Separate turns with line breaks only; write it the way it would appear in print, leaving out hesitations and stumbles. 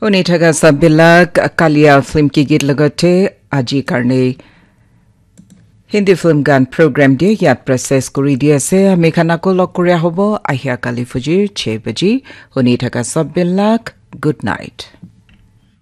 শুনি থকা সববিলাক কালিয়া ফিল্ম কি গীত লগতে আজি কাৰণে হিন্দী ফিল্ম গান প্ৰগ্ৰাম দিয়ে ইয়াত প্ৰসেস কৰি দি আছে আমি খানাকো লগ কৰি হ'ব আহিয়া কালি ফজিৰ 6 বজি শুনি থকা সববিলাক গুড নাইট